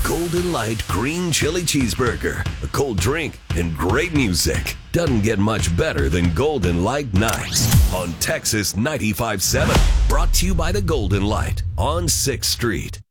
Golden Light Green Chili Cheeseburger, a cold drink, and great music. Doesn't get much better than Golden Light Nights on Texas 95.7. Brought to you by the Golden Light on 6th Street.